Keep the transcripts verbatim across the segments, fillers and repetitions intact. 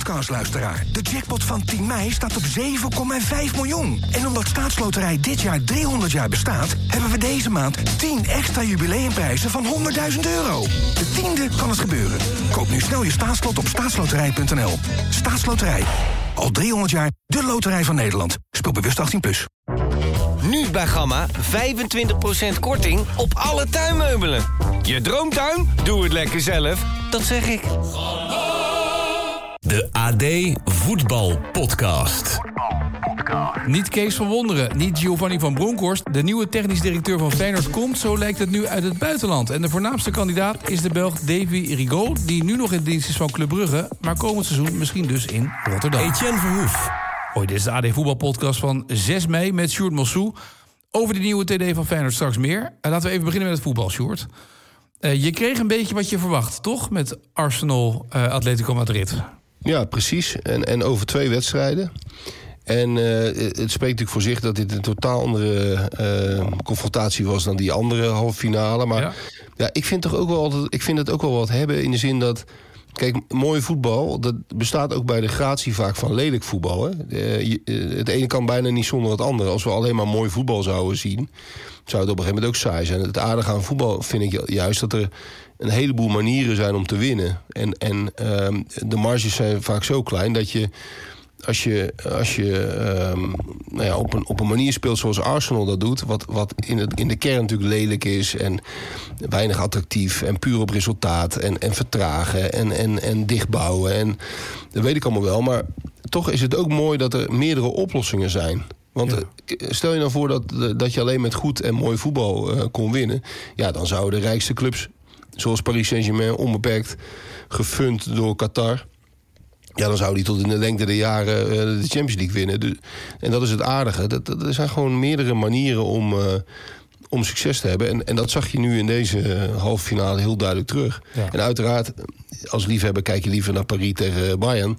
podcastluisteraar. De jackpot van tien mei staat op zeven komma vijf miljoen. En omdat Staatsloterij dit jaar driehonderd jaar bestaat, hebben we deze maand tien extra jubileumprijzen van honderdduizend euro. De tiende kan het gebeuren. Koop nu snel je staatslot op staatsloterij punt n l. Staatsloterij. Al driehonderd jaar de loterij van Nederland. Speel bewust achttien plus. Nu bij Gamma vijfentwintig procent korting op alle tuinmeubelen. Je droomtuin? Doe het lekker zelf. Dat zeg ik. De A D Voetbal Podcast. Niet Kees van Wonderen, niet Giovanni van Bronckhorst. De nieuwe technisch directeur van Feyenoord komt, zo lijkt het nu, uit het buitenland. En de voornaamste kandidaat is de Belg Davy Rigaud, die nu nog in dienst is van Club Brugge, maar komend seizoen misschien dus in Rotterdam. Etienne Verhoef. Hoi, dit is de A D Voetbalpodcast van zes mei met Sjoerd Mossou. Over de nieuwe T D van Feyenoord straks meer. Uh, laten we even beginnen met het voetbal, Sjoerd. Uh, je kreeg een beetje wat je verwacht, toch? Met Arsenal, uh, Atletico Madrid. Ja, precies. En, en over twee wedstrijden. En uh, het spreekt natuurlijk voor zich dat dit een totaal andere uh, confrontatie was dan die andere halve finale. Maar ja. ja, ik vind toch ook wel altijd, ik vind het ook wel wat hebben in de zin dat, kijk, mooi voetbal, dat bestaat ook bij de gratie vaak van lelijk voetbal. Hè? Uh, je, uh, het ene kan bijna niet zonder het andere. Als we alleen maar mooi voetbal zouden zien, zou het op een gegeven moment ook saai zijn. Het aardige aan voetbal vind ik juist dat er een heleboel manieren zijn om te winnen. En, en uh, de marges zijn vaak zo klein dat je, als je, als je um, nou ja, op, een, op een manier speelt zoals Arsenal dat doet, wat, wat in, het, in de kern natuurlijk lelijk is en weinig attractief en puur op resultaat en, en vertragen en, en, en dichtbouwen. En dat weet ik allemaal wel, maar toch is het ook mooi dat er meerdere oplossingen zijn. Want ja. stel je nou voor dat, dat je alleen met goed en mooi voetbal uh, kon winnen, ja, dan zouden de rijkste clubs zoals Paris Saint-Germain onbeperkt gefund door Qatar, ja, dan zou die tot in de lengte der jaren uh, de Champions League winnen. Dus, en dat is het aardige. Dat, dat, er zijn gewoon meerdere manieren om, uh, om succes te hebben. En, en dat zag je nu in deze uh, halve finale heel duidelijk terug. Ja. En uiteraard, als liefhebber kijk je liever naar Paris tegen Bayern.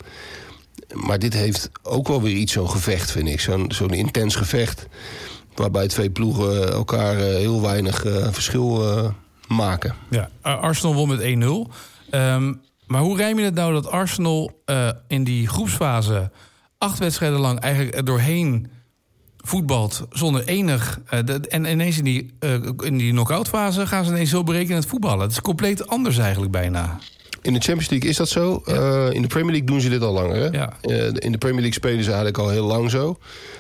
Maar dit heeft ook wel weer iets, zo'n gevecht, vind ik. Zo'n, zo'n intens gevecht, waarbij twee ploegen elkaar uh, heel weinig uh, verschil uh, maken. Ja, Arsenal won met één nul. Um, maar hoe rijm je het nou dat Arsenal uh, in die groepsfase acht wedstrijden lang eigenlijk er doorheen voetbalt zonder enig... Uh, de, en ineens in die, uh, in die knock-outfase gaan ze ineens zo berekenend voetballen. Het is compleet anders eigenlijk bijna. In de Champions League is dat zo. Ja. Uh, in de Premier League doen ze dit al langer. Hè? Ja. Uh, in de Premier League spelen ze eigenlijk al heel lang zo.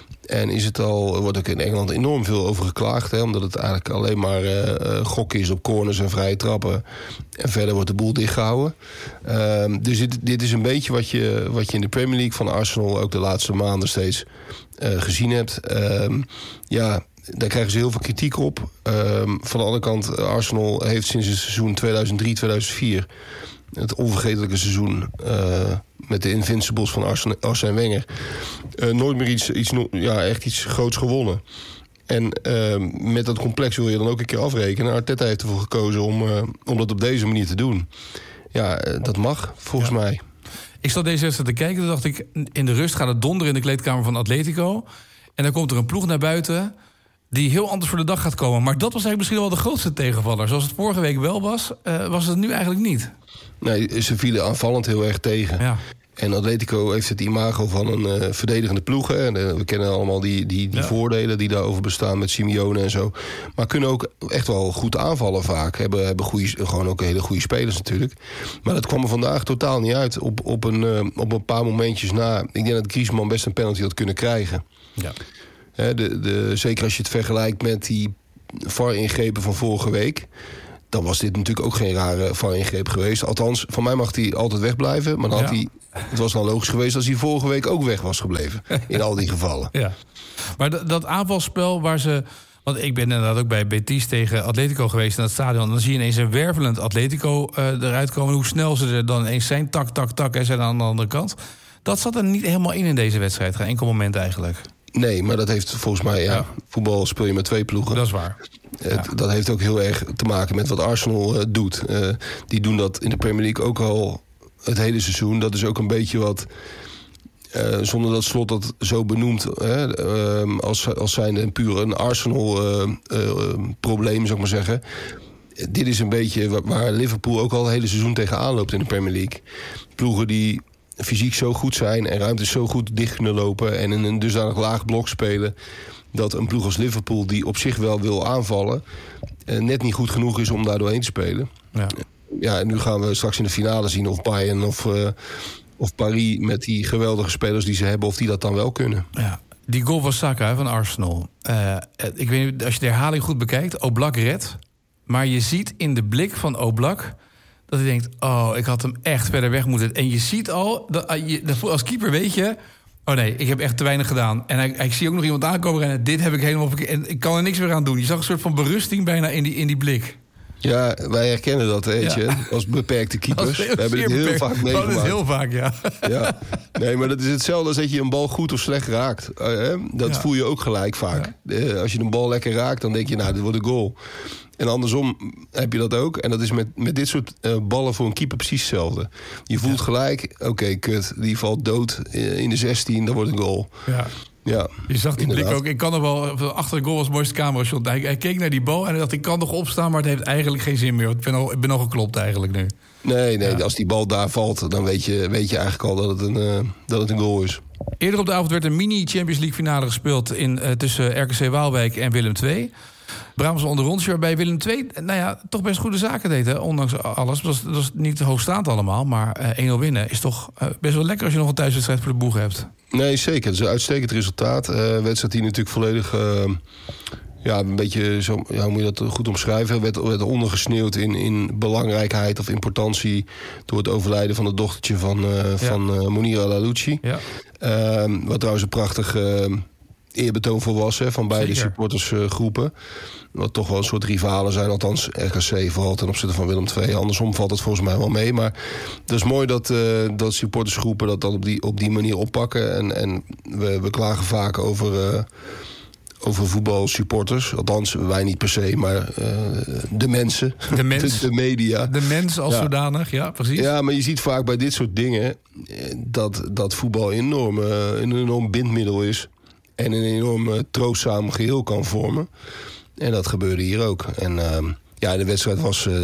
En is het al, wordt ook in Engeland enorm veel over geklaagd. Hè, omdat het eigenlijk alleen maar uh, gokken is op corners en vrije trappen. En verder wordt de boel dichtgehouden. Uh, dus dit, dit is een beetje wat je, wat je in de Premier League van Arsenal ook de laatste maanden steeds uh, gezien hebt. Uh, ja, daar krijgen ze heel veel kritiek op. Uh, van de andere kant, Arsenal heeft sinds het seizoen tweeduizend drie tweeduizend vier... het onvergetelijke seizoen uh, met de Invincibles van Arsene, Arsene Wenger, Uh, nooit meer iets, iets, ja, echt iets groots gewonnen. En uh, met dat complex wil je dan ook een keer afrekenen. Arteta heeft ervoor gekozen om, uh, om dat op deze manier te doen. Ja, uh, dat mag, volgens ja. mij. Ik zat deze wedstrijd te kijken, toen dacht ik, in de rust gaat het donderen in de kleedkamer van Atletico. En dan komt er een ploeg naar buiten die heel anders voor de dag gaat komen. Maar dat was eigenlijk misschien wel de grootste tegenvaller. Zoals het vorige week wel was, uh, was het nu eigenlijk niet. Nee, ze vielen aanvallend heel erg tegen. Ja. En Atletico heeft het imago van een uh, verdedigende ploeg. Hè. En, uh, we kennen allemaal die, die, die ja. voordelen die daarover bestaan met Simeone en zo. Maar kunnen ook echt wel goed aanvallen vaak. Hebben, hebben goede, gewoon ook hele goede spelers natuurlijk. Maar dat kwam er vandaag totaal niet uit. Op, op, een, uh, op een paar momentjes na. Ik denk dat Griezmann best een penalty had kunnen krijgen. Ja. Hè, de, de, zeker als je het vergelijkt met die V A R-ingrepen van vorige week, dan was dit natuurlijk ook geen rare V A R-ingreep geweest. Althans, van mij mag hij altijd wegblijven. Maar dan ja. had hij, het was dan logisch geweest als hij vorige week ook weg was gebleven. In al die gevallen. Ja. Maar d- dat aanvalspel waar ze... Want ik ben inderdaad ook bij Betis tegen Atletico geweest in het stadion. Dan zie je ineens een wervelend Atletico uh, eruit komen. Hoe snel ze er dan ineens zijn. Tak, tak, tak. En zijn aan de andere kant. Dat zat er niet helemaal in in deze wedstrijd. Geen enkel moment eigenlijk. Nee, maar dat heeft volgens mij... Ja, ja. Voetbal speel je met twee ploegen. Dat is waar. Het, ja. Dat heeft ook heel erg te maken met wat Arsenal uh, doet. Uh, die doen dat in de Premier League ook al het hele seizoen. Dat is ook een beetje wat... Uh, zonder dat Slot dat zo benoemt, hè, uh, als, als zijnde een puur een Arsenal-probleem, uh, uh, zou ik maar zeggen. Dit is een beetje waar Liverpool ook al het hele seizoen tegenaan loopt in de Premier League. Ploegen die fysiek zo goed zijn en ruimtes zo goed dicht kunnen lopen en in een dusdanig laag blok spelen, dat een ploeg als Liverpool, die op zich wel wil aanvallen, uh, net niet goed genoeg is om daar doorheen te spelen. Ja. Ja, en nu gaan we straks in de finale zien of Bayern of, uh, of Paris met die geweldige spelers die ze hebben, of die dat dan wel kunnen. Ja. Die goal van Saka van Arsenal. Uh, ik weet niet, als je de herhaling goed bekijkt, Oblak redt. Maar je ziet in de blik van Oblak dat hij denkt, oh, ik had hem echt verder weg moeten. En je ziet al, dat, je, als keeper weet je, oh nee, ik heb echt te weinig gedaan. En ik, ik zie ook nog iemand aankomen rennen. Dit heb ik helemaal verkeerd. En ik kan er niks meer aan doen. Je zag een soort van berusting bijna in die, in die blik. Ja, wij herkennen dat, weet je, ja. als beperkte keepers. We hebben het heel beperkt. vaak meegemaakt. Oh, dat is heel vaak, ja. ja. Nee, maar dat is hetzelfde als dat je een bal goed of slecht raakt. Uh, dat ja. voel je ook gelijk vaak. Ja. Uh, als je een bal lekker raakt, dan denk je, nou, dit wordt een goal. En andersom heb je dat ook. En dat is met, met dit soort uh, ballen voor een keeper precies hetzelfde. Je voelt ja. gelijk, oké, okay, kut, die valt dood in de zestien, dan wordt een goal. Ja. Ja, je zag die inderdaad. Blik ook. Ik kan nog wel achter de goal als mooiste camera shot. Hij, hij keek naar die bal en hij dacht, ik kan nog opstaan, maar het heeft eigenlijk geen zin meer. Ik ben al, ik ben al geklopt eigenlijk nu. Nee, nee, ja. als die bal daar valt, dan weet je, weet je eigenlijk al dat het, een, uh, dat het een goal is. Eerder op de avond werd een mini-Champions League finale gespeeld in, uh, tussen R K C Waalwijk en Willem twee. Brabants onder rondje, waarbij Willem twee, nou ja, toch best goede zaken deed, hè, ondanks alles. Dat was, dat was niet hoogstaand allemaal, maar uh, één nul winnen is toch uh, best wel lekker als je nog een thuiswedstrijd voor de boeg hebt. Nee, zeker. Het is een uitstekend resultaat. Uh, wedstrijd die natuurlijk volledig, uh, ja, een beetje, zo, ja, hoe moet je dat goed omschrijven, werd, werd ondergesneeuwd in, in belangrijkheid of importantie door het overlijden van het dochtertje van, uh, ja. van uh, Monira Lalouci. Ja. Uh, wat trouwens een prachtig uh, eerbetoon voor was, hè, van beide Zeker. supportersgroepen. Uh, wat toch wel een soort rivalen zijn, althans R K C vooral ten opzichte van Willem twee. Andersom valt het volgens mij wel mee. Maar het is mooi dat, uh, dat supportersgroepen dat dan op die, op die manier oppakken. En, en we, we klagen vaak over, uh, over voetbalsupporters. Althans, wij niet per se, maar uh, de mensen. De mens. De, de media. De mens als ja. zodanig, ja, precies. Ja, maar je ziet vaak bij dit soort dingen dat, dat voetbal enorm, uh, een enorm bindmiddel is. En een enorm uh, troostzaam geheel kan vormen. En dat gebeurde hier ook. En uh, ja, de wedstrijd was uh,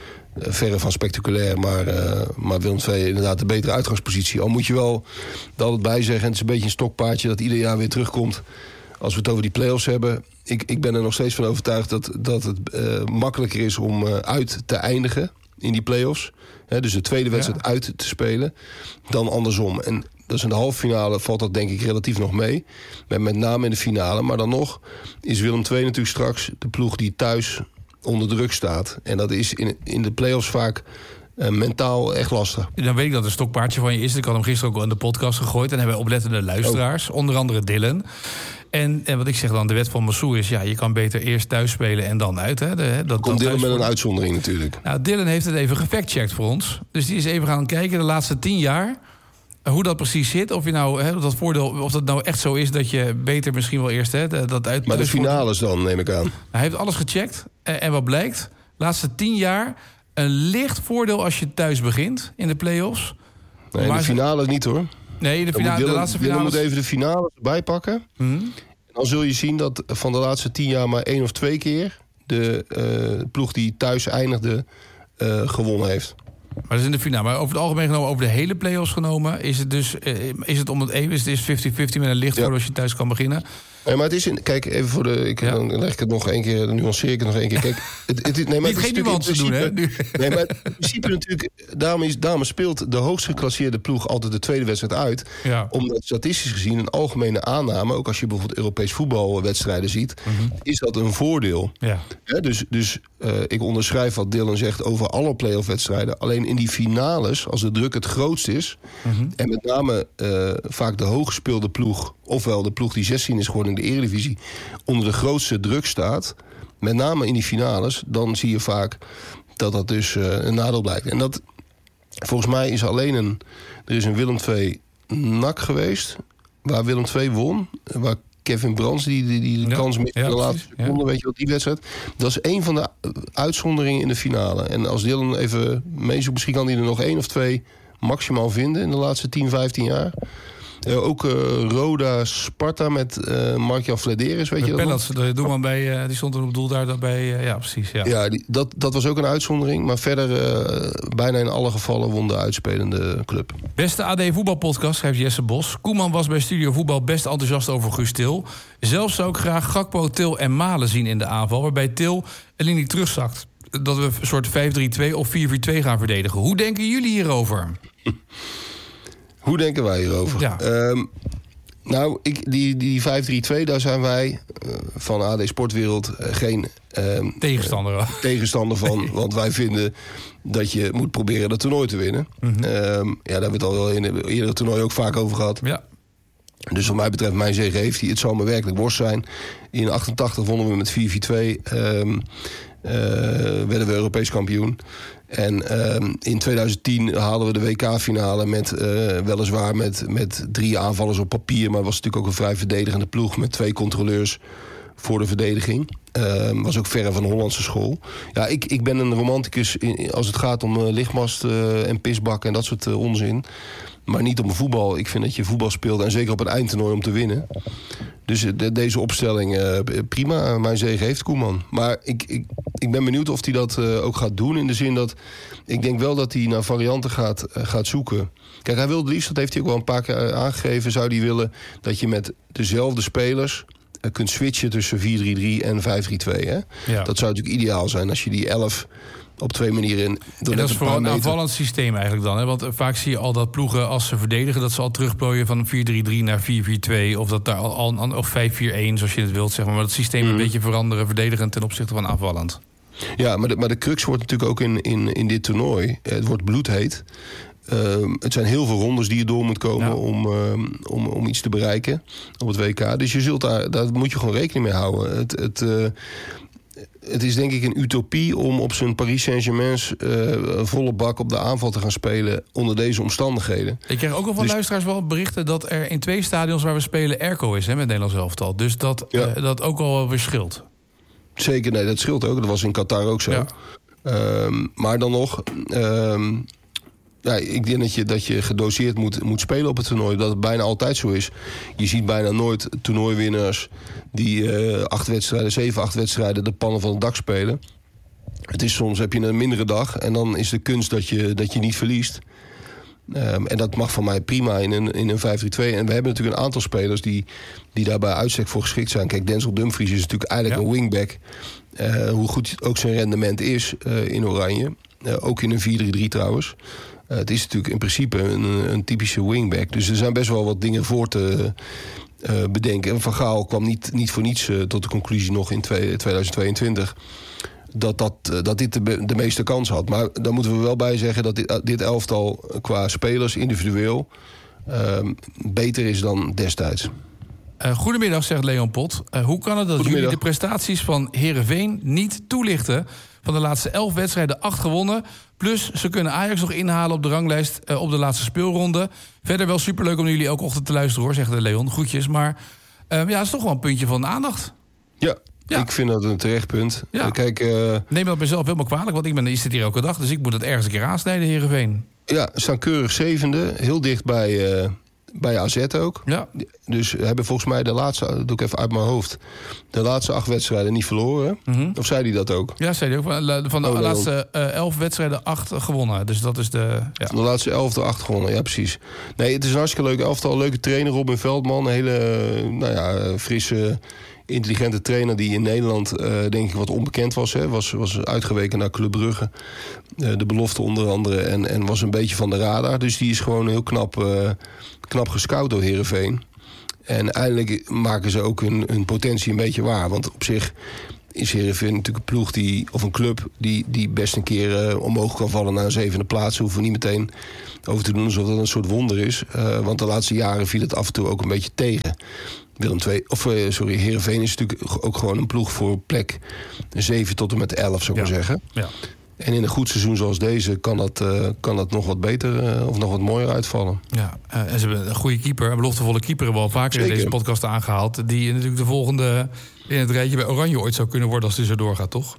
verre van spectaculair. Maar, uh, maar Willem twee inderdaad de betere uitgangspositie. Al moet je wel er altijd bij zeggen, en het is een beetje een stokpaardje dat ieder jaar weer terugkomt. Als we het over die play-offs hebben. Ik, ik ben er nog steeds van overtuigd dat, dat het uh, makkelijker is om uh, uit te eindigen in die play-offs. He, dus de tweede wedstrijd ja. uit te spelen. Dan andersom. En dus in de halve finale valt dat denk ik relatief nog mee. Met, met name in de finale. Maar dan nog is Willem twee natuurlijk straks de ploeg die thuis onder druk staat. En dat is in, in de play-offs vaak uh, mentaal echt lastig. Dan weet ik dat het een stokpaardje van je is. Ik had hem gisteren ook al in de podcast gegooid. En hebben we oplettende luisteraars. Oh. Onder andere Dylan. En, en wat ik zeg dan, de wet van Massour is, ja, je kan beter eerst thuis spelen en dan uit. Hè. De, dat, Komt Dylan met voor... een uitzondering natuurlijk. Nou, Dylan heeft het even gefactcheckt voor ons. Dus die is even gaan kijken de laatste tien jaar... hoe dat precies zit. Of je nou, hè, dat voordeel, of dat nou echt zo is dat je beter misschien wel eerst... Hè, dat uit, maar de finales dan, neem ik aan. Hij heeft alles gecheckt. En, en wat blijkt? De laatste tien jaar een licht voordeel als je thuis begint in de play-offs. Nee, in de finales niet hoor. Nee, de, fina- Dylan, de laatste finales... Dylan moet even de finales erbij pakken. Hmm. En dan zul je zien dat van de laatste tien jaar maar één of twee keer... de uh, ploeg die thuis eindigde uh, gewonnen heeft. Maar dat is in de finale. Maar over het algemeen genomen, over de hele play-offs genomen... is het dus uh, is het om het even, is het vijftig vijftig met een licht voordeel ja. als je thuis kan beginnen... Nee, maar het is in, kijk, even voor de. Ik, ja. Dan leg ik het nog één keer, dan nuanceer ik het nog één keer. Kijk, het, het, nee, maar Niet het geen nuance doen, hè? Nee, maar in principe natuurlijk. Daarom, is, daarom speelt de hoogst geclasseerde ploeg altijd de tweede wedstrijd uit. Ja. Omdat statistisch gezien een algemene aanname, ook als je bijvoorbeeld Europees voetbalwedstrijden ziet, mm-hmm. is dat een voordeel. Ja. Ja, dus dus uh, ik onderschrijf wat Dylan zegt over alle play-off wedstrijden. Alleen in die finales, als de druk het grootst is, mm-hmm. en met name uh, vaak de hooggespeelde ploeg, ofwel de ploeg die zestien is geworden in de Eredivisie, onder de grootste druk staat, met name in die finales, dan zie je vaak dat dat dus uh, een nadeel blijkt. En dat, volgens mij is alleen een, er is een Willem twee N A C geweest, waar Willem twee won, waar Kevin Brands die, die, die de ja, kans miste ja, in de laatste seconde, ja. weet je wat, die wedstrijd. Dat is één van de uitzonderingen in de finale. En als Dylan even meezoekt, misschien kan hij er nog één of twee maximaal vinden in de laatste tien, vijftien jaar. Uh, ook uh, Roda Sparta met uh, Mark-Jan Flederis, weet met je dat Pellets, de doelman bij, uh, die stond er op doel daar, daar bij... Uh, ja, precies. Ja, ja die, dat, dat was ook een uitzondering. Maar verder, uh, bijna in alle gevallen won de uitspelende club. Beste A D voetbalpodcast, schrijft Jesse Bos. Koeman was bij Studio Voetbal best enthousiast over Guus Til. Zelf zou ik graag Gakpo, Til en Malen zien in de aanval, waarbij Til een linie terugzakt. Dat we een soort vijf drie twee of vier vier twee gaan verdedigen. Hoe denken jullie hierover? Hoe denken wij hierover? Ja. Um, nou, ik, die, die vijf drie twee, daar zijn wij uh, van A D Sportwereld uh, geen um, tegenstander, uh, tegenstander van. Nee. Want wij vinden dat je moet proberen dat toernooi te winnen. Mm-hmm. Um, ja, daar hebben we het al wel in het eerdere toernooi ook vaak over gehad. Ja. Dus wat mij betreft, mijn zege heeft hij. Het zal me werkelijk worst zijn. In achtentachtig wonnen we met vier vier twee. Um, uh, werden we Europees kampioen. En um, in twintig tien haalden we de W K-finale met uh, weliswaar met, met drie aanvallers op papier. Maar het was natuurlijk ook een vrij verdedigende ploeg met twee controleurs voor de verdediging. Um, was ook verre van de Hollandse school. Ja, ik, ik ben een romanticus in, als het gaat om uh, lichtmast uh, en pisbakken en dat soort uh, onzin. Maar niet om voetbal. Ik vind dat je voetbal speelt en zeker op een eindtoernooi om te winnen. Dus de, deze opstelling, uh, prima. Mijn zege heeft Koeman. Maar ik, ik, ik ben benieuwd of hij dat uh, ook gaat doen. In de zin dat ik denk wel dat hij naar varianten gaat, uh, gaat zoeken. Kijk, hij wil het liefst, dat heeft hij ook wel een paar keer aangegeven, zou hij willen dat je met dezelfde spelers uh, kunt switchen tussen vier drie drie en vijf drie twee. Hè? Ja. Dat zou natuurlijk ideaal zijn als je die elf op twee manieren in. En dat is voor een aanvallend systeem eigenlijk dan. Hè? Want vaak zie je al dat ploegen als ze verdedigen, dat ze al terugplooien van vier drie drie naar vier vier twee. Of dat daar al, al of vijf vier een, zoals je het wilt, zeg maar. Maar dat systeem mm. een beetje veranderen, verdedigend ten opzichte van aanvallend. Ja, maar de, maar de crux wordt natuurlijk ook in, in, in dit toernooi. Het wordt bloedheet. Uh, het zijn heel veel rondes die je door moet komen ja. om, uh, om, om iets te bereiken op het W K. Dus je zult daar, daar moet je gewoon rekening mee houden. Het, het, uh, het is denk ik een utopie om op zijn Paris Saint-Germain's uh, volle bak op de aanval te gaan spelen onder deze omstandigheden. Ik krijg ook al van dus luisteraars wel berichten dat er in twee stadions waar we spelen airco is, hè, met Nederlands elftal. Dus dat, ja. uh, dat ook al weer scheelt. Zeker, nee, dat scheelt ook. Dat was in Qatar ook zo. Ja. Um, maar dan nog, um, ja, ik denk dat je, dat je gedoseerd moet, moet spelen op het toernooi. Dat het bijna altijd zo is. Je ziet bijna nooit toernooiwinnaars die uh, acht wedstrijden, zeven, acht wedstrijden de pannen van het dak spelen. Het is soms, heb je een mindere dag en dan is de kunst dat je, dat je niet verliest. Um, en dat mag van mij prima in een, in een vijf drie twee. En we hebben natuurlijk een aantal spelers die, die daar bij uitstek voor geschikt zijn. Kijk, Denzel Dumfries is natuurlijk eigenlijk ja. een wingback. Uh, hoe goed ook zijn rendement is uh, in Oranje. Uh, ook in een vier drie drie trouwens. Uh, het is natuurlijk in principe een, een typische wingback. Dus er zijn best wel wat dingen voor te uh, bedenken. En Van Gaal kwam niet, niet voor niets uh, tot de conclusie nog in twintig tweeëntwintig... dat, dat, dat dit de, de meeste kans had. Maar dan moeten we wel bij zeggen dat dit, dit elftal qua spelers individueel uh, beter is dan destijds. Uh, goedemiddag, zegt Leon Pot. Uh, hoe kan het dat jullie de prestaties van Heerenveen niet toelichten? Van de laatste elf wedstrijden acht gewonnen. Plus ze kunnen Ajax nog inhalen op de ranglijst uh, op de laatste speelronde. Verder wel superleuk om jullie elke ochtend te luisteren, hoor, zegt Leon. Groetjes, maar uh, ja, het is toch wel een puntje van aandacht. Ja. Ja. Ik vind dat een terecht punt. Ja. Kijk, uh, neem dat mezelf helemaal kwalijk, want ik ben, ik zit hier elke dag, dus ik moet het ergens een keer aansnijden, Heerenveen. Ja, staan keurig zevende, heel dicht bij, uh, bij A Z ook. Ja. Dus hebben volgens mij de laatste, dat doe ik even uit mijn hoofd, de laatste acht wedstrijden niet verloren. Mm-hmm. Of zei hij dat ook? Ja, zei hij ook. Van de oh, laatste uh, elf wedstrijden acht gewonnen. Dus dat is de... Ja. De laatste elf de acht gewonnen, ja precies. Nee, het is een hartstikke leuk elftal. Leuke trainer, Robin Veldman. Een hele, uh, nou ja, frisse, intelligente trainer die in Nederland uh, denk ik wat onbekend was. Hè. Was, was uitgeweken naar Club Brugge. Uh, de belofte onder andere. En, en was een beetje van de radar. Dus die is gewoon heel knap, uh, knap gescout door Heerenveen. En eindelijk maken ze ook hun, hun potentie een beetje waar. Want op zich is Heerenveen natuurlijk een ploeg die, of een club die, die best een keer uh, omhoog kan vallen naar een zevende plaats. Ze hoeven niet meteen over te doen alsof dat een soort wonder is. Uh, want de laatste jaren viel het af en toe ook een beetje tegen. Willem twee, of uh, sorry, Heerenveen is natuurlijk ook gewoon een ploeg voor plek zeven tot en met elf, zou ik ja. maar zeggen. Ja. En in een goed seizoen zoals deze kan dat, uh, kan dat nog wat beter uh, of nog wat mooier uitvallen. Ja, uh, en ze hebben een goede keeper, een beloftevolle keeper, hebben we al vaker Zeker. in deze podcast aangehaald. Die natuurlijk de volgende in het rijtje bij Oranje ooit zou kunnen worden als hij zo doorgaat, toch?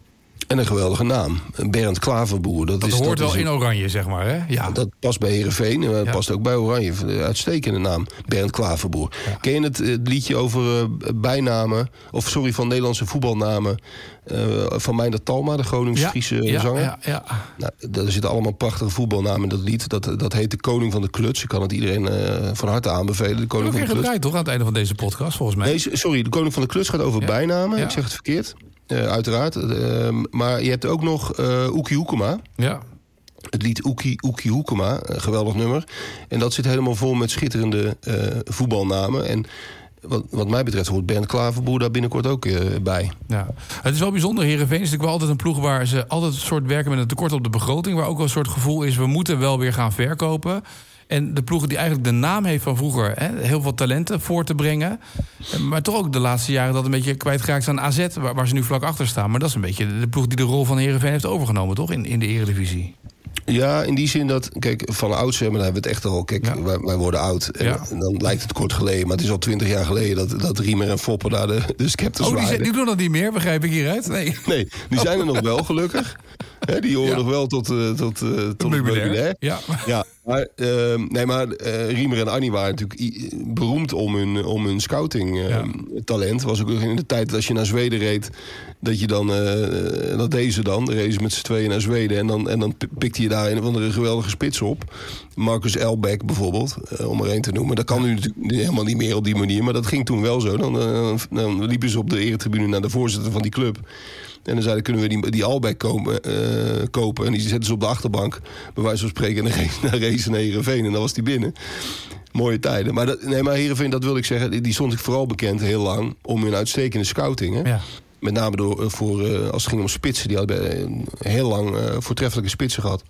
En een geweldige naam. Bernd Klaverboer. Dat, dat is, hoort dat wel is in Oranje, zeg maar. Hè? Ja. Dat past bij Heerenveen. En dat ja. past ook bij Oranje. Uitstekende naam. Bernd Klaverboer. Ja. Ken je het, het liedje over uh, bijnamen... of sorry, van Nederlandse voetbalnamen... Uh, van Meindert Talma, de Gronings-Friese ja, ja, zanger? Ja, ja. Nou, er zitten allemaal prachtige voetbalnamen in dat lied. Dat, dat heet de Koning van de Kluts. Ik kan het iedereen uh, van harte aanbevelen. De Koning van de Kluts. Gedraaid, toch, aan het einde van deze podcast, volgens mij? Nee, sorry, de Koning van de Kluts gaat over ja. bijnamen. Ja. Ik zeg het verkeerd. Uh, uiteraard. Uh, maar je hebt ook nog uh, Oekie Hoekema. Ja. Het lied Oekie, Oekie Hoekema. Een geweldig nummer. En dat zit helemaal vol met schitterende uh, voetbalnamen. En wat, wat mij betreft hoort Bernd Klaverboer daar binnenkort ook uh, bij. Ja. Het is wel bijzonder. Heerenveen is natuurlijk wel altijd een ploeg waar ze altijd een soort werken met een tekort op de begroting. Waar ook wel een soort gevoel is, we moeten wel weer gaan verkopen. En de ploeg die eigenlijk de naam heeft van vroeger, hè, heel veel talenten voor te brengen. Maar toch ook de laatste jaren dat een beetje kwijtgeraakt aan A Z, waar, waar ze nu vlak achter staan. Maar dat is een beetje de ploeg die de rol van Heerenveen heeft overgenomen, toch? In, in de Eredivisie. Ja, in die zin dat, kijk, van oudsher, maar daar hebben we het echt al. Kijk, ja. wij, wij worden oud. En, ja. en dan lijkt het kort geleden, maar het is al twintig jaar geleden dat, dat Riemer en Foppen daar de, de scepters waren. Oh, die, die doen dat niet meer, begrijp ik hieruit? Nee, nee die zijn er nog wel, gelukkig. He, die horen ja. nog wel tot, uh, tot, uh, tot het meubilair. Ja. ja, maar, uh, nee, maar uh, Riemer en Annie waren natuurlijk i- beroemd om hun, om hun scouting uh, ja. talent. Was ook in de tijd dat als je naar Zweden reed, dat je dan, uh, dat deden ze dan, reden ze met z'n tweeën naar Zweden en dan, en dan pikte je daar een of andere geweldige spits op. Marcus Elbeck bijvoorbeeld, uh, om er één te noemen. Dat kan nu natuurlijk helemaal niet meer op die manier, maar dat ging toen wel zo. Dan, uh, dan liepen ze op de eretribune naar de voorzitter van die club. En dan zeiden, kunnen we die, die Albeck kopen, uh, kopen. En die zetten ze op de achterbank. Bij wijze van spreken naar race naar Heerenveen. En dan was die binnen. Mooie tijden. Maar, dat, nee, maar Heerenveen, dat wil ik zeggen, die stond ik vooral bekend heel lang om hun uitstekende scouting. Hè? Ja. Met name door, voor, uh, als het ging om spitsen. Die hadden heel lang uh, voortreffelijke spitsen gehad.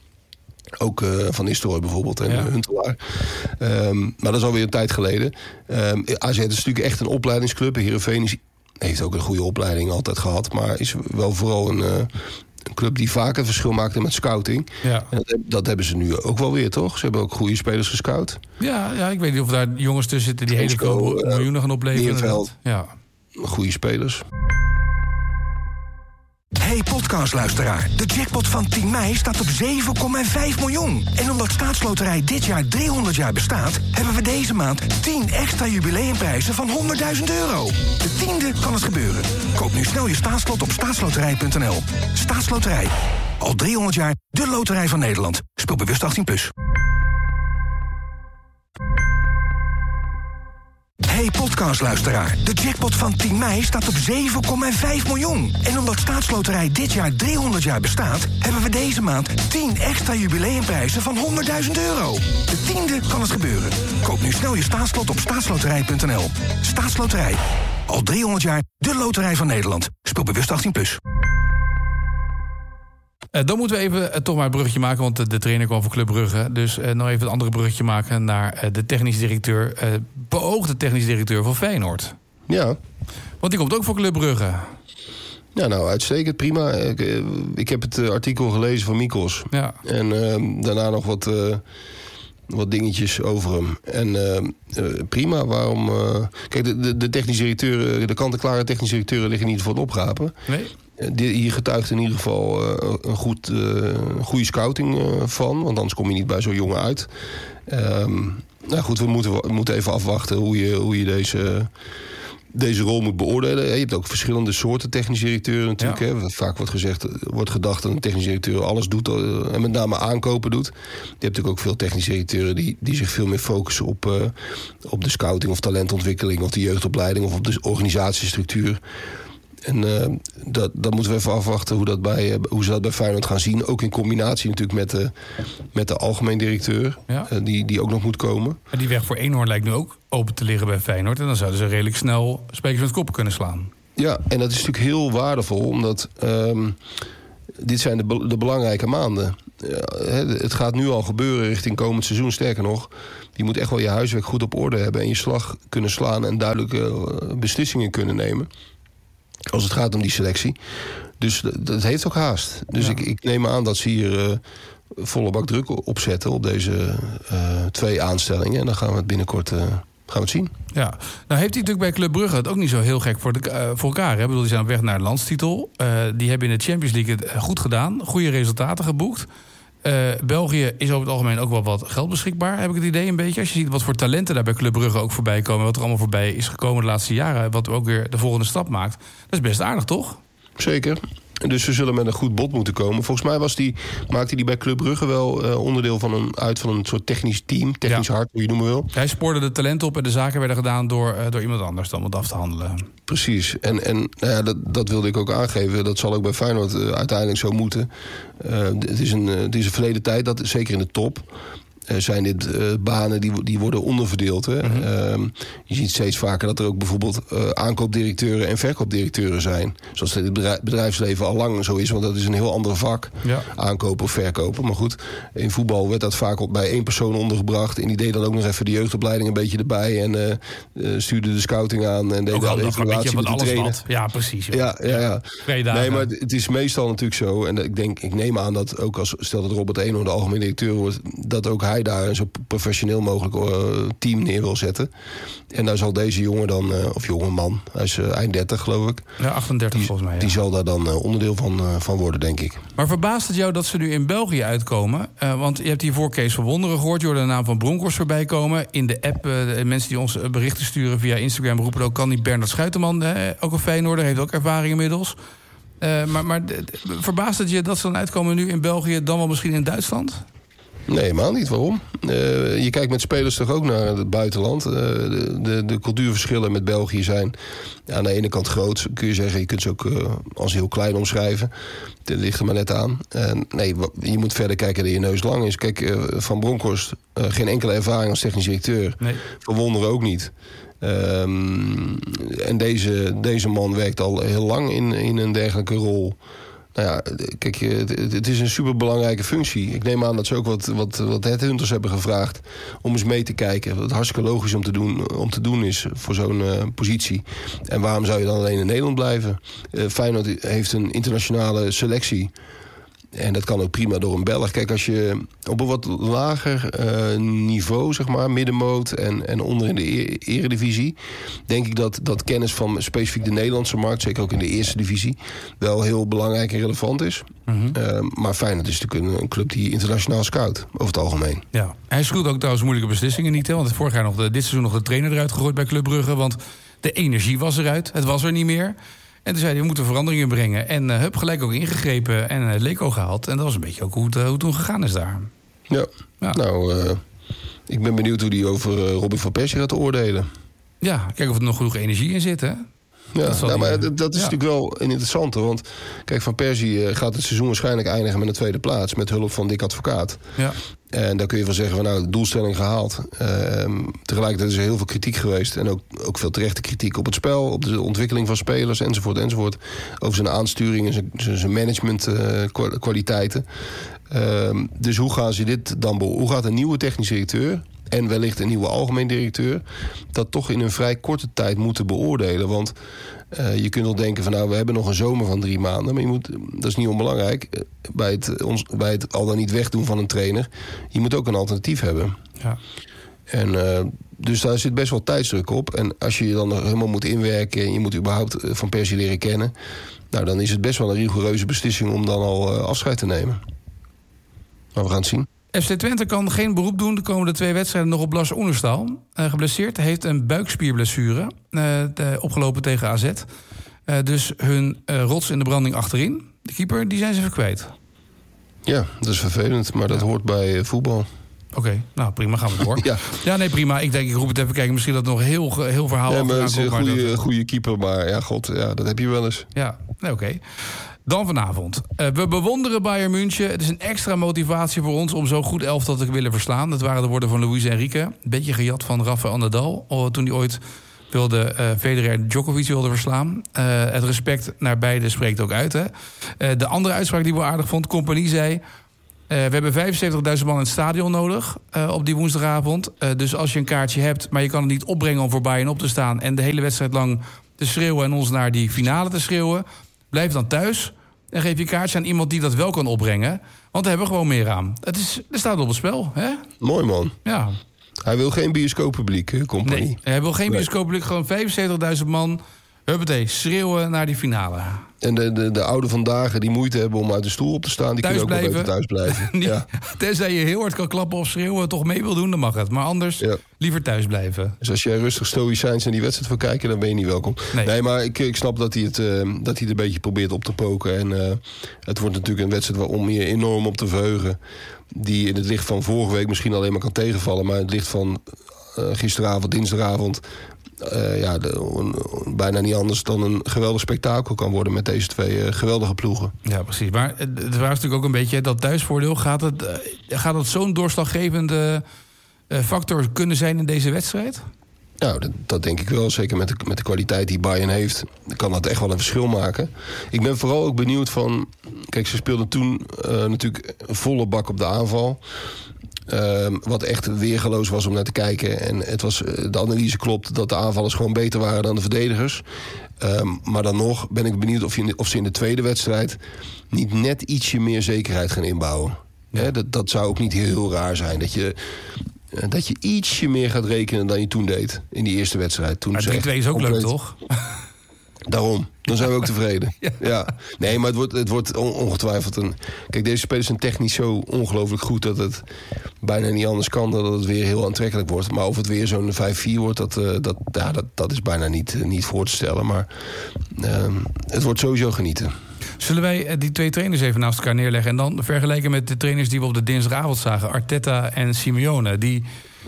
Ook uh, Van Nistelrooy bijvoorbeeld en ja. Huntelaar. Um, maar dat is alweer een tijd geleden. Um, A Z is natuurlijk echt een opleidingsclub. Heerenveen is heeft ook een goede opleiding altijd gehad. Maar is wel vooral een, uh, een club die vaak een verschil maakte met scouting. Ja. En dat, dat hebben ze nu ook wel weer, toch? Ze hebben ook goede spelers gescout. Ja, ja ik weet niet of daar jongens tussen zitten die hele veel uh, miljoenen gaan opleveren. Ja. Goede spelers. Hey podcastluisteraar, de jackpot van tien mei staat op zeven komma vijf miljoen. En omdat Staatsloterij dit jaar driehonderd jaar bestaat, hebben we deze maand tien extra jubileumprijzen van honderdduizend euro. De tiende kan het gebeuren. Koop nu snel je staatslot op staatsloterij punt n l. Staatsloterij. Al driehonderd jaar de loterij van Nederland. Speel bewust achttien plus. Hey podcastluisteraar, de jackpot van tien mei staat op zeven komma vijf miljoen. En omdat Staatsloterij dit jaar driehonderd jaar bestaat, hebben we deze maand tien extra jubileumprijzen van honderdduizend euro. De tiende kan het gebeuren. Koop nu snel je staatslot op staatsloterij punt n l. Staatsloterij. Al driehonderd jaar de loterij van Nederland. Speel bewust achttien plus. Uh, dan moeten we even uh, toch maar een bruggetje maken, want de, de trainer kwam van Club Brugge. Dus uh, nog even een andere bruggetje maken naar uh, de technisch directeur, uh, beoogde technisch directeur van Feyenoord. Ja. Want die komt ook voor Club Brugge. Ja, nou, uitstekend, prima. Ik, uh, ik heb het uh, artikel gelezen van Mikkels. Ja. En uh, daarna nog wat, uh, wat dingetjes over hem. En uh, uh, prima, waarom... Uh, kijk, de, de, de technisch directeuren, de kant-en-klare technisch directeuren liggen niet voor het oprapen. Nee. Hier getuigt in ieder geval uh, een goed, uh, goede scouting uh, van. Want anders kom je niet bij zo'n jongen uit. Um, nou goed, we moeten, we moeten even afwachten hoe je, hoe je deze, deze rol moet beoordelen. Je hebt ook verschillende soorten technisch directeuren natuurlijk. Ja. Hè. Vaak wordt, gezegd, wordt gedacht dat een technisch directeur alles doet. Uh, en met name aankopen doet. Je hebt natuurlijk ook veel technisch directeuren die, die zich veel meer focussen op, uh, op de scouting of talentontwikkeling of de jeugdopleiding of op de organisatiestructuur. En uh, dat, dat moeten we even afwachten hoe, dat bij, uh, hoe ze dat bij Feyenoord gaan zien. Ook in combinatie natuurlijk met de, met de algemeen directeur. Ja. Uh, die, die ook nog moet komen. Maar die weg voor Eenhoorn lijkt nu ook open te liggen bij Feyenoord. En dan zouden ze redelijk snel sprekers met koppen kunnen slaan. Ja, en dat is natuurlijk heel waardevol. Omdat um, dit zijn de, de belangrijke maanden. Uh, het gaat nu al gebeuren richting komend seizoen. Sterker nog, je moet echt wel je huiswerk goed op orde hebben. En je slag kunnen slaan en duidelijke uh, beslissingen kunnen nemen. Als het gaat om die selectie. Dus dat, dat heeft ook haast. Dus ja. ik, ik neem aan dat ze hier uh, volle bak druk opzetten op deze uh, twee aanstellingen. En dan gaan we het binnenkort uh, gaan we het zien. Ja, nou heeft hij natuurlijk bij Club Brugge het ook niet zo heel gek voor, de, uh, voor elkaar. Hè? Ik bedoel, die zijn op weg naar de landstitel. Uh, die hebben in de Champions League het goed gedaan. Goede resultaten geboekt. Uh, België is over het algemeen ook wel wat geld beschikbaar, heb ik het idee een beetje. Als je ziet wat voor talenten daar bij Club Brugge ook voorbij komen... wat er allemaal voorbij is gekomen de laatste jaren... wat ook weer de volgende stap maakt. Dat is best aardig, toch? Zeker. Dus ze zullen met een goed bod moeten komen. Volgens mij was die, maakte hij bij Club Brugge wel uh, onderdeel van een, uit van een soort technisch team. Technisch ja. hart, hoe je het noemen wil. Hij spoorde de talenten op en de zaken werden gedaan door, uh, door iemand anders dan om het af te handelen. Precies. En, en nou ja, dat, dat wilde ik ook aangeven. Dat zal ook bij Feyenoord uh, uiteindelijk zo moeten. Uh, het, is een, uh, het is een verleden tijd, dat, zeker in de top... Uh, zijn dit uh, banen die, die worden onderverdeeld. Hè? Mm-hmm. Uh, je ziet steeds vaker dat er ook bijvoorbeeld uh, aankoopdirecteuren en verkoopdirecteuren zijn. Zoals het in het bedrijfsleven al lang zo is, want dat is een heel ander vak. Ja. Aankopen of verkopen. Maar goed, in voetbal werd dat vaak op bij één persoon ondergebracht. En die deed dan ook nog even de jeugdopleiding een beetje erbij. En uh, uh, stuurde de scouting aan. En deed ook daar de evaluatie met de trainer. Ja, precies. Joh. Ja, ja, ja. ja. Nee, maar het is meestal natuurlijk zo. En ik denk, ik neem aan dat ook als stel dat Robert Eenhoorn de algemene directeur wordt, dat ook hij daar een zo professioneel mogelijk uh, team neer wil zetten. En daar zal deze jongen dan, uh, of jonge man, hij is uh, eind dertig geloof ik. Ja, achtendertig die, volgens mij. Ja. Die zal daar dan uh, onderdeel van, uh, van worden, denk ik. Maar verbaast het jou dat ze nu in België uitkomen? Uh, want je hebt hiervoor Kees van Wonderen gehoord. Je hoorde de naam van Bronkhorst voorbij komen. In de app, uh, de mensen die ons berichten sturen via Instagram roepen ook, kan die Bernard Schuitenman, uh, ook een Feyenoorder, heeft ook ervaring inmiddels. Uh, maar maar d- d- verbaast het je dat ze dan uitkomen nu in België, dan wel misschien in Duitsland? Nee, helemaal niet. Waarom? Uh, je kijkt met spelers toch ook naar het buitenland. Uh, de, de, de cultuurverschillen met België zijn aan de ene kant groot. Kun je zeggen, je kunt ze ook uh, als heel klein omschrijven. Dat ligt er maar net aan. Uh, nee, je moet verder kijken dat je neus lang is. Kijk, uh, Van Bronckhorst, uh, geen enkele ervaring als technisch directeur. Nee. Van Wonderen ook niet. Um, en deze, deze man werkt al heel lang in, in een dergelijke rol. Nou ja, kijk, het is een superbelangrijke functie. Ik neem aan dat ze ook wat, wat, wat headhunters hebben gevraagd om eens mee te kijken. Wat hartstikke logisch om te doen, om te doen is voor zo'n uh, positie. En waarom zou je dan alleen in Nederland blijven? Uh, Feyenoord heeft een internationale selectie. En dat kan ook prima door een Belg. Kijk, als je op een wat lager uh, niveau, zeg maar, middenmoot en, en onder in de e- eredivisie, denk ik dat, dat kennis van specifiek de Nederlandse markt, zeker ook in de eerste divisie, wel heel belangrijk en relevant is. Mm-hmm. Uh, maar Feyenoord is natuurlijk een, een club die internationaal scout, over het algemeen. Ja, hij schroeit ook trouwens moeilijke beslissingen niet, hè? Want vorig jaar nog de, dit seizoen nog de trainer eruit gegooid bij Club Brugge, want de energie was eruit, het was er niet meer. En toen zei hij, we moeten veranderingen brengen. En uh, hup, gelijk ook ingegrepen en uh, Leko gehaald. En dat was een beetje ook hoe het, uh, hoe het toen gegaan is daar. Ja, ja. nou, uh, ik ben benieuwd hoe hij over uh, Robin van Persie gaat oordelen. Ja, kijk of er nog genoeg energie in zit, hè? Ja, dat, nou, maar die, dat is ja. natuurlijk wel een interessante. Want kijk, Van Persie uh, gaat het seizoen waarschijnlijk eindigen met een tweede plaats. Met hulp van Dick Advocaat. Ja. En daar kun je van zeggen, van, nou, de doelstelling gehaald. Uh, tegelijkertijd is er heel veel kritiek geweest. En ook, ook veel terechte kritiek op het spel. Op de ontwikkeling van spelers, enzovoort, enzovoort. Over zijn aansturing en zijn, zijn managementkwaliteiten. Uh, uh, dus hoe gaan ze dit dan beoordelen? Hoe gaat een nieuwe technisch directeur en wellicht een nieuwe algemeen directeur dat toch in een vrij korte tijd moeten beoordelen? Want uh, je kunt wel denken van, nou, we hebben nog een zomer van drie maanden. Maar je moet, dat is niet onbelangrijk, bij het, ons, bij het al dan niet wegdoen van een trainer. Je moet ook een alternatief hebben. Ja. En uh, dus daar zit best wel tijdsdruk op. En als je je dan nog helemaal moet inwerken en je moet überhaupt Van Persie leren kennen, nou, dan is het best wel een rigoureuze beslissing om dan al uh, afscheid te nemen. Maar we gaan het zien. F C Twente kan geen beroep doen de komende twee wedstrijden nog op Lars Oenerstal. Uh, geblesseerd, heeft een buikspierblessure uh, de, opgelopen tegen A Z. Uh, dus hun uh, rots in de branding achterin, de keeper, die zijn ze even kwijt. Ja, dat is vervelend, maar dat ja. hoort bij uh, voetbal. Oké, okay, nou prima, gaan we door. ja. ja, nee, prima. Ik denk, ik roep het even kijken. Misschien dat nog heel, heel verhaal ja, over maar het is een goede, dat... goede keeper, maar ja, god, ja, dat heb je wel eens. Ja, nee, oké. Okay. Dan vanavond. Uh, we bewonderen Bayern München. Het is een extra motivatie voor ons om zo goed elftal te willen verslaan. Dat waren de woorden van Luis Enrique. Een beetje gejat van Rafael Nadal. Toen hij ooit wilde uh, Federer en Djokovic wilde verslaan. Uh, het respect naar beide spreekt ook uit. Hè? Uh, de andere uitspraak die ik wel aardig vond. Compagnie zei, Uh, we hebben vijfenzeventigduizend man in het stadion nodig uh, op die woensdagavond. Uh, dus als je een kaartje hebt, maar je kan het niet opbrengen om voor Bayern op te staan en de hele wedstrijd lang te schreeuwen en ons naar die finale te schreeuwen, blijf dan thuis en geef je kaartje aan iemand die dat wel kan opbrengen. Want daar hebben we gewoon meer aan. Het is, er staat op het spel, hè? Mooi, man. Ja. Hij wil geen bioscooppubliek, hè, Company. Nee, hij wil geen Nee. bioscooppubliek. Gewoon vijfenzeventigduizend man. Huppatee, schreeuwen naar die finale. En de, de, de ouden vandaag die moeite hebben om uit de stoel op te staan... die Thuis kunnen ook wel blijven. beter thuis blijven. Niet, Ja. Tenzij je heel hard kan klappen of schreeuwen... toch mee wil doen, dan mag het. Maar anders Ja. liever thuis blijven. Dus als jij rustig stoïcijns naar die wedstrijd wil kijken... dan ben je niet welkom. Nee. Nee, maar ik, ik snap dat hij, het, uh, dat hij het een beetje probeert op te poken. En uh, het wordt natuurlijk een wedstrijd om je enorm op te verheugen... die in het licht van vorige week misschien alleen maar kan tegenvallen... maar in het licht van uh, gisteravond, dinsdagavond... Uh, ja, de, on, on, bijna niet anders dan een geweldig spektakel kan worden... met deze twee uh, geweldige ploegen. Ja, precies. Maar het was natuurlijk ook een beetje dat thuisvoordeel. Gaat het, uh, gaat het zo'n doorslaggevende uh, factor kunnen zijn in deze wedstrijd? Nou, dat, dat denk ik wel. Zeker met de, met de kwaliteit die Bayern heeft... kan dat echt wel een verschil maken. Ik ben vooral ook benieuwd van... Kijk, ze speelden toen uh, natuurlijk een volle bak op de aanval... Uh, wat echt weergeloos was om naar te kijken. En het was, de analyse klopt dat de aanvallers gewoon beter waren dan de verdedigers. Uh, maar dan nog ben ik benieuwd of, je in de, of ze in de tweede wedstrijd... niet net ietsje meer zekerheid gaan inbouwen. Ja. He, dat, dat zou ook niet heel raar zijn. Dat je, uh, dat je ietsje meer gaat rekenen dan je toen deed in die eerste wedstrijd. Toen Maar drie twee is ook compleet... leuk, toch? Daarom. Dan zijn we ook tevreden. Ja. ja. Nee, maar het wordt, het wordt ongetwijfeld een... Kijk, deze spelers zijn technisch zo ongelooflijk goed... dat het bijna niet anders kan dan dat het weer heel aantrekkelijk wordt. Maar of het weer zo'n vijf vier wordt, dat, uh, dat, ja, dat, dat is bijna niet, uh, niet voor te stellen. Maar uh, het wordt sowieso genieten. Zullen wij die twee trainers even naast elkaar neerleggen... en dan vergelijken met de trainers die we op de dinsdagavond zagen... Arteta en Simeone, die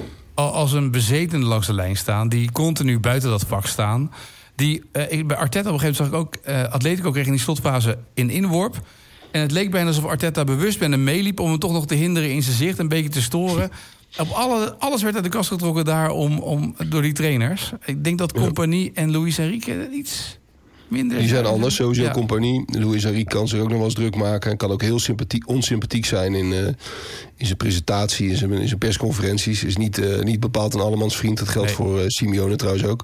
als een bezetene langs de lijn staan... die continu buiten dat vak staan... Die, uh, bij Arteta op een gegeven moment zag ik ook... Uh, Atletico kreeg in die slotfase een inworp. En het leek bijna alsof Arteta bewust met hem meeliep... om hem toch nog te hinderen in zijn zicht, een beetje te storen. Op alle, alles werd uit de kast getrokken daar om, om, door die trainers. Ik denk dat Compagnie en Luis Enrique iets minder... Die zijn anders, sowieso ja. Compagnie. Luis Enrique kan zich ook nog wel eens druk maken... en kan ook heel sympathiek, onsympathiek zijn in, uh, in zijn presentatie... in zijn, in zijn persconferenties. Is niet, uh, niet bepaald een allemans vriend. Dat geldt nee. voor uh, Simeone trouwens ook.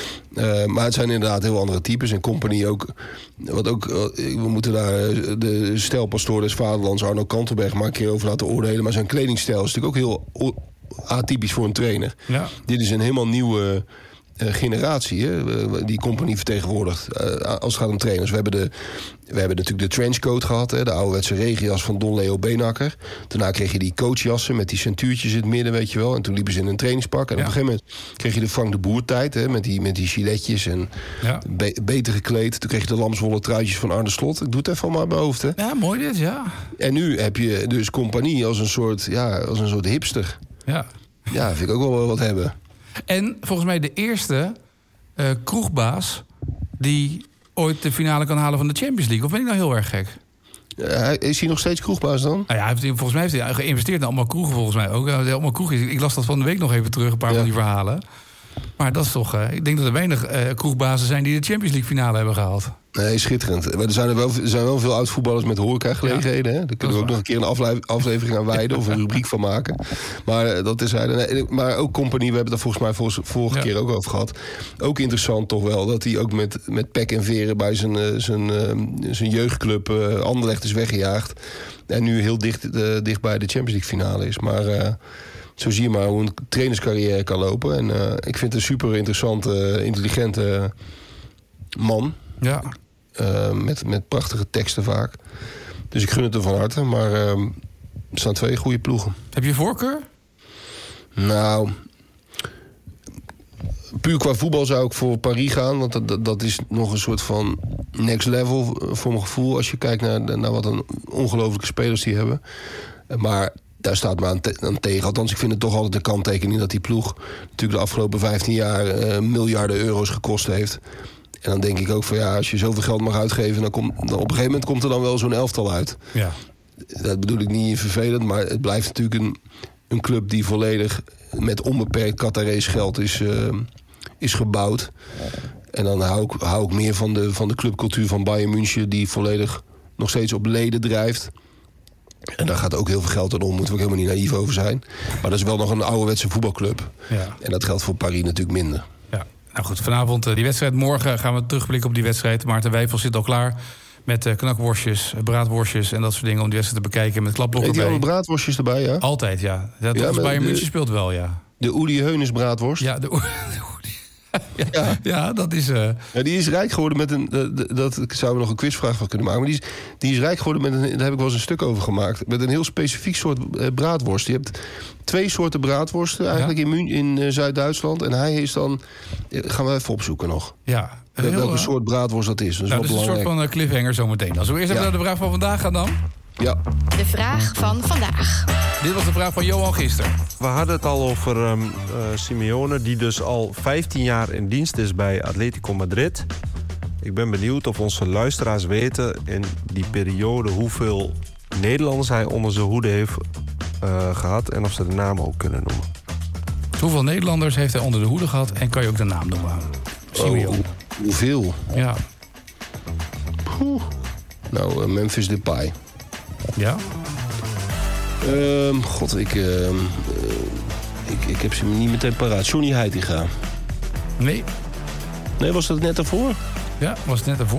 Uh, maar het zijn inderdaad heel andere types. En Compagnie ook... Wat ook uh, we moeten daar uh, de stijlpastoor des vaderlands... Arno Kantelberg maar een keer over laten oordelen. Maar zijn kledingstijl is natuurlijk ook heel atypisch voor een trainer. Ja. Dit is een helemaal nieuwe... Uh, generatie, hè, die Compagnie vertegenwoordigt uh, als het gaat om trainers. We hebben, de, we hebben natuurlijk de trenchcoat gehad, hè, de ouderwetse regenjas van Don Leo Beenhakker. Daarna kreeg je die coachjassen met die centuurtjes in het midden, weet je wel. En toen liepen ze in een trainingspak. En ja. op een gegeven moment kreeg je de Frank de Boer tijd, hè, met die, met die giletjes en ja. be- beter gekleed. Toen kreeg je de lamswollen truitjes van Arne Slot. Ik doe het even maar uit mijn hoofd, hè. Ja, mooi dit, ja. En nu heb je dus Compagnie als een soort, ja, als een soort hipster. Ja. Ja, vind ik ook wel wat hebben. En volgens mij de eerste uh, kroegbaas die ooit de finale kan halen van de Champions League. Of ben ik nou heel erg gek? Uh, is hij nog steeds kroegbaas dan? Nou ja, hij heeft, volgens mij heeft hij geïnvesteerd in allemaal kroegen volgens mij ook. Allemaal kroegjes. Ik las dat van de week nog even terug, een paar ja. van die verhalen. Maar dat is toch... Uh, ik denk dat er weinig uh, kroegbazen zijn die de Champions League finale hebben gehaald. Nee, schitterend. Maar er zijn er wel, er zijn wel veel oud-voetballers met horecagelegenheden. Ja, daar kunnen we ook nog een keer een afle- aflevering aan wijden... of een rubriek van maken. Maar uh, dat is nee, maar ook Compagnie, we hebben het daar volgens mij vorige, vorige ja. keer ook over gehad. Ook interessant toch wel, dat hij ook met, met pek en veren... bij zijn, uh, zijn, uh, zijn jeugdclub uh, Anderlecht is weggejaagd. En nu heel dicht, uh, dicht bij de Champions League finale is. Maar... Uh, Zo zie je maar hoe een trainerscarrière kan lopen. En uh, ik vind het een super interessante, uh, intelligente man. Ja. Uh, met, met prachtige teksten vaak. Dus ik gun het er van harte. Maar uh, er staan twee goede ploegen. Heb je voorkeur? Nou... Puur qua voetbal zou ik voor Paris gaan. Want dat, dat is nog een soort van next level voor mijn gevoel. Als je kijkt naar, naar wat een ongelofelijke spelers die hebben. Maar... Daar staat me aan, te- aan tegen. Althans, ik vind het toch altijd een kanttekening dat die ploeg... natuurlijk de afgelopen vijftien jaar uh, miljarden euro's gekost heeft. En dan denk ik ook van ja, als je zoveel geld mag uitgeven... dan, komt, dan op een gegeven moment komt er dan wel zo'n elftal uit. Ja. Dat bedoel ik niet vervelend, maar het blijft natuurlijk een, een club... die volledig met onbeperkt Qatarees geld is, uh, is gebouwd. En dan hou ik, hou ik meer van de, van de clubcultuur van Bayern München... die volledig nog steeds op leden drijft... En daar gaat ook heel veel geld aan om, moeten we ook helemaal niet naïef over zijn. Maar dat is wel nog een ouderwetse voetbalclub. Ja. En dat geldt voor Paris natuurlijk minder. Ja. Nou goed, vanavond uh, die wedstrijd. Morgen gaan we terugblikken op die wedstrijd. Maarten Wijfels zit al klaar met uh, knakworstjes, braadworstjes en dat soort dingen... om die wedstrijd te bekijken met klapblokken erbij. bij. Eet die alle braadworstjes erbij, ja? Altijd, ja. Dat ja, Bayern München speelt wel, ja. De Uli Heunes braadworst. Ja, de, de ja, ja. ja, dat is... Uh... Ja, die is rijk geworden met een... Dat, dat ik zou er nog een quizvraag van kunnen maken. Maar die is, die is rijk geworden met een... Daar heb ik wel eens een stuk over gemaakt. Met een heel specifiek soort uh, braadworst. Je hebt twee soorten braadworsten eigenlijk ja. in, Mün- in uh, Zuid-Duitsland. En hij is dan... Uh, gaan we even opzoeken nog. Ja. Heel, welke uh, soort braadworst dat is. Dat is, nou, dat is een soort van uh, cliffhanger zometeen. Als we eerst ja. even naar de vraag van vandaag gaan dan. Ja. De vraag van vandaag. Dit was de vraag van Johan gisteren. We hadden het al over um, uh, Simeone, die dus al vijftien jaar in dienst is bij Atletico Madrid. Ik ben benieuwd of onze luisteraars weten in die periode hoeveel Nederlanders hij onder zijn hoede heeft uh, gehad en of ze de naam ook kunnen noemen. Hoeveel Nederlanders heeft hij onder de hoede gehad en kan je ook de naam noemen? Simeone. Oh, hoeveel? Ja. Poeh. Nou, uh, Memphis Depay. Ja? Um, God, ik, uh, uh, ik, ik heb ze niet meteen paraat. Johnny Heitinga. Nee. Nee, was dat net daarvoor? Ja, was het net daarvoor.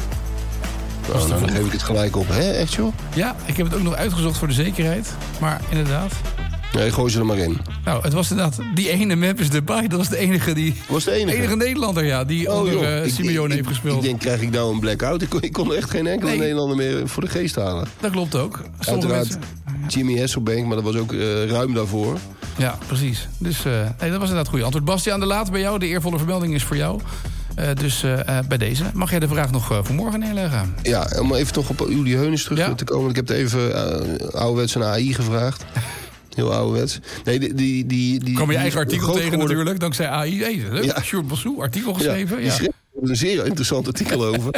Nou, nou dan geef ik het gelijk op. Hè, echt joh? Ja, ik heb het ook nog uitgezocht voor de zekerheid. Maar inderdaad... Nee, gooi ze er maar in. Nou, het was inderdaad die ene Memphis Depay. Dat was de enige die... Was de enige? enige Nederlander, ja. Die oh, onder uh, Simeone ik, heeft ik, gespeeld. Ik denk, krijg ik nou een blackout? Ik kon, ik kon echt geen enkele nee. Nederlander meer voor de geest halen. Dat klopt ook. Uiteraard mensen... Jimmy Hasselbank, maar dat was ook uh, ruim daarvoor. Ja, precies. Dus uh, nee, dat was inderdaad het goede antwoord. Bastiaan de Laat bij jou. De eervolle vermelding is voor jou. Uh, dus uh, uh, bij deze. Mag jij de vraag nog uh, voor morgen neerleggen? Ja, om even toch op Uli Heunes terug ja? te komen. Ik heb het even uh, ouderwets een A I gevraagd. Heel ouderwets. Nee, die, die, die, die, kwam je eigen artikel tegen geworden... natuurlijk, dankzij A I. Hey, leuk. Ja. Sjoerd Bossou, artikel geschreven. Ja, ja. schreef er een zeer interessant artikel over.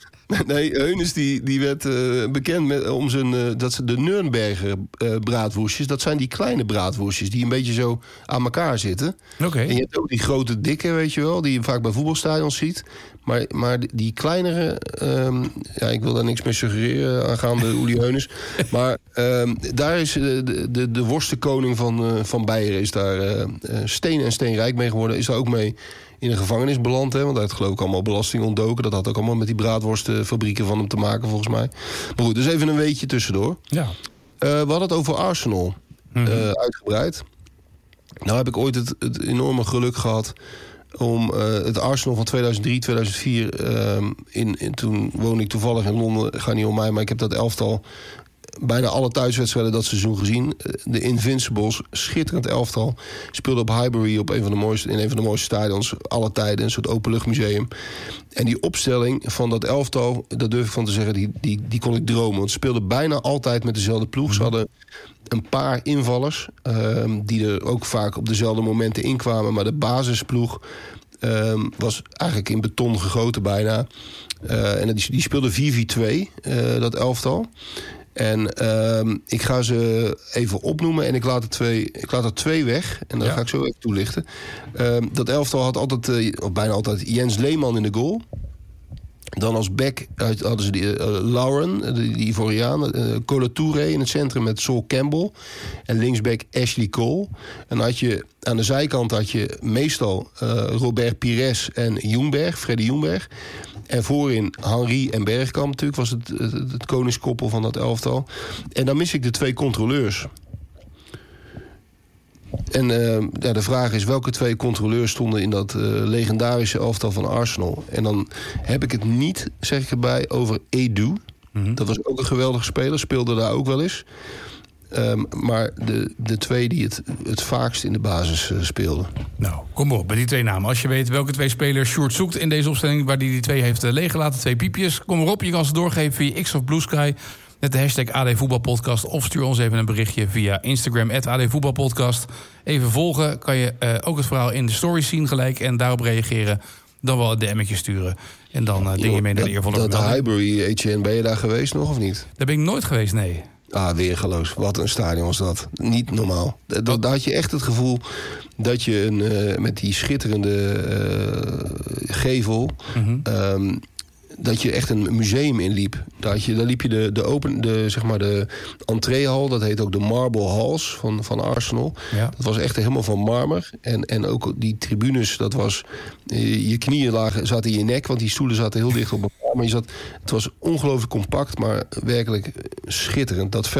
Nee, Heunes die, die werd uh, bekend met, om zijn... Uh, dat ze de Nürnberger uh, braadwoestjes... dat zijn die kleine braadwoestjes... die een beetje zo aan elkaar zitten. Okay. En je hebt ook die grote dikke, weet je wel... die je vaak bij voetbalstadions ziet. Maar, maar die kleinere... Um, ja, ik wil daar niks mee suggereren aangaande Uli Heunes. Maar um, daar is de, de, de worstenkoning van, uh, van Beieren... is daar uh, steen en steenrijk mee geworden. Is daar ook mee... in de gevangenis beland, hè, want hij had geloof ik allemaal belasting ontdoken. Dat had ook allemaal met die braadworstenfabrieken van hem te maken, volgens mij. Maar goed, dus even een weetje tussendoor. Ja. Uh, we hadden het over Arsenal, mm-hmm. uh, uitgebreid. Nou heb ik ooit het, het enorme geluk gehad... om uh, het Arsenal van tweeduizend drie, tweeduizend vier... Uh, in, in, toen woonde ik toevallig in Londen, gaat niet om mij... maar ik heb dat elftal... bijna alle thuiswedstrijden dat seizoen gezien. De Invincibles, schitterend elftal. Speelde op Highbury op een van de mooiste, in een van de mooiste stadions alle tijden. Een soort openluchtmuseum. En die opstelling van dat elftal, dat durf ik van te zeggen, die, die, die kon ik dromen. Want ze speelden bijna altijd met dezelfde ploeg. Ze hadden een paar invallers, um, die er ook vaak op dezelfde momenten inkwamen. Maar de basisploeg um, was eigenlijk in beton gegoten bijna. Uh, en die, die speelde vier vier twee, uh, dat elftal. En uh, ik ga ze even opnoemen en ik laat er twee, ik laat er twee weg. En dat ja. ga ik zo even toelichten. Uh, dat elftal had altijd, uh, of bijna altijd, Jens Lehmann in de goal. Dan als back hadden ze die, uh, Lauren, die, die Ivoriaan. Uh, Kolo Touré in het centrum met Sol Campbell. En linksback Ashley Cole. En dan had je, aan de zijkant had je meestal uh, Robert Pires en Ljungberg, Freddy Ljungberg. En voorin Henry en Bergkamp natuurlijk was het, het, het koningskoppel van dat elftal. En dan mis ik de twee controleurs. En uh, ja, de vraag is welke twee controleurs stonden in dat uh, legendarische elftal van Arsenal. En dan heb ik het niet, zeg ik erbij, over Edu. Mm-hmm. Dat was ook een geweldige speler, speelde daar ook wel eens. Um, maar de, de twee die het, het vaakst in de basis uh, speelden. Nou, kom op, bij die twee namen. Als je weet welke twee spelers Sjoerd zoekt in deze opstelling... waar die die twee heeft uh, leeggelaten, twee piepjes. Kom erop, je kan ze doorgeven via X of Blue Sky... met de hashtag A D Voetbalpodcast. Of stuur ons even een berichtje via Instagram, at A D Voetbalpodcast. Even volgen, kan je uh, ook het verhaal in de stories zien gelijk... en daarop reageren, dan wel een D M'tje sturen. En dan uh, ding je mee naar de eervolle Dat, dat Highbury, Etienne, ben je daar geweest nog of niet? Daar ben ik nooit geweest, nee. Ah, weergeloos. Wat een stadion was dat. Niet normaal. Daar, daar had je echt het gevoel dat je een, uh, met die schitterende uh, gevel... Mm-hmm. Um, dat je echt een museum inliep. Daar, had je, daar liep je de, de, open, de, zeg maar de entreehal, dat heet ook de Marble Halls van, van Arsenal. Ja. Dat was echt helemaal van marmer. En, en ook die tribunes, dat was... Je knieën lagen, zaten in je nek, want die stoelen zaten heel dicht op elkaar. Maar je zat, het was ongelooflijk compact, maar werkelijk schitterend. Dat veld